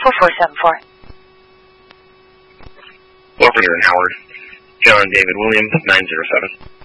4474. Welcome here in Howard. John David Williams, 907.